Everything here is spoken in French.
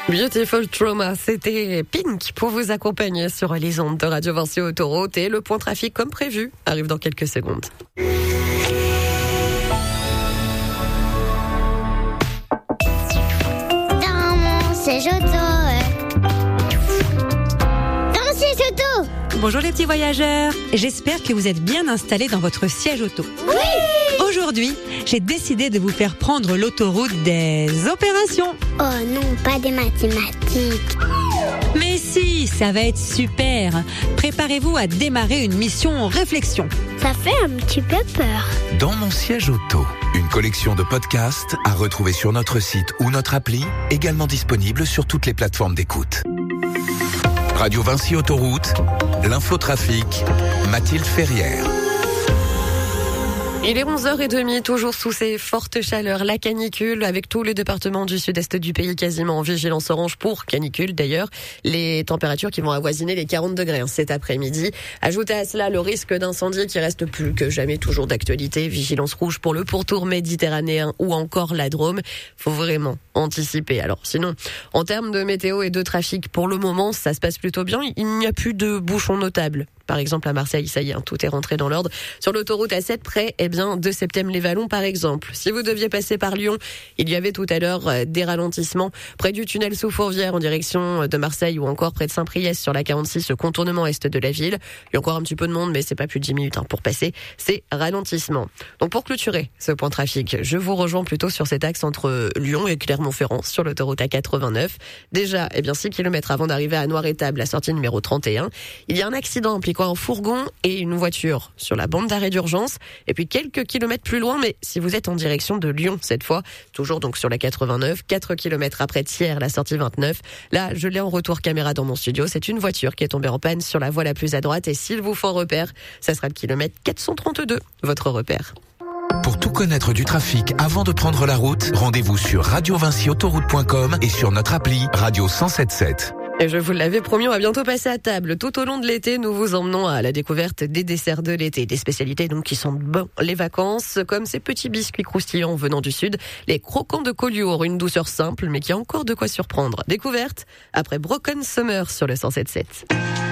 Beautiful Trauma, c'était Pink pour vous accompagner sur les ondes de Radio Vinci Autoroute et le point trafic comme prévu arrive dans quelques secondes. Dans mon siège auto. Dans mon siège auto. Bonjour les petits voyageurs, j'espère que vous êtes bien installés dans votre siège auto. Oui. Aujourd'hui, j'ai décidé de vous faire prendre l'autoroute des opérations. Oh non, pas des mathématiques. Mais si, ça va être super. Préparez-vous à démarrer une mission réflexion. Ça fait un petit peu peur. Dans mon siège auto, une collection de podcasts à retrouver sur notre site ou notre appli, également disponible sur toutes les plateformes d'écoute. Radio Vinci Autoroute, l'infotrafic, Mathilde Ferrière. Il est 11h30, toujours sous ces fortes chaleurs, la canicule, avec tous les départements du sud-est du pays quasiment en vigilance orange pour canicule. D'ailleurs, les températures qui vont avoisiner les 40 degrés cet après-midi. Ajoutez à cela le risque d'incendie qui reste plus que jamais toujours d'actualité. Vigilance rouge pour le pourtour méditerranéen ou encore la Drôme. Faut vraiment anticiper. Alors sinon, en termes de météo et de trafic, pour le moment, ça se passe plutôt bien. Il n'y a plus de bouchons notables. Par exemple, à Marseille, ça y est, tout est rentré dans l'ordre. Sur l'autoroute A7, près, de Septem-les-Vallons, par exemple. Si vous deviez passer par Lyon, il y avait tout à l'heure des ralentissements près du tunnel sous Fourvière en direction de Marseille ou encore près de Saint-Priest sur la 46, contournement est de la ville. Il y a encore un petit peu de monde, mais c'est pas plus de 10 minutes pour passer ces ralentissements. Donc pour clôturer ce point trafic, je vous rejoins plutôt sur cet axe entre Lyon et Clermont-Ferrand sur l'autoroute A89. Déjà, 6 km avant d'arriver à Noiretable, la sortie numéro 31, il y a un accident impliquant un fourgon et une voiture sur la bande d'arrêt d'urgence. Et puis quelques kilomètres plus loin, mais si vous êtes en direction de Lyon cette fois, toujours donc sur la 89, 4 kilomètres après Thiers, la sortie 29, là je l'ai en retour caméra dans mon studio, c'est une voiture qui est tombée en panne sur la voie la plus à droite et s'il vous faut un repère, ça sera le kilomètre 432, votre repère. Pour tout connaître du trafic avant de prendre la route, rendez-vous sur radiovinciautoroute.com et sur notre appli Radio 107.7. Et je vous l'avais promis, on va bientôt passer à table. Tout au long de l'été, nous vous emmenons à la découverte des desserts de l'été. Des spécialités donc qui sentent bon les vacances, comme ces petits biscuits croustillants venant du sud, les croquants de Collioure, une douceur simple mais qui a encore de quoi surprendre. Découverte après Broken Summer sur le 107.7.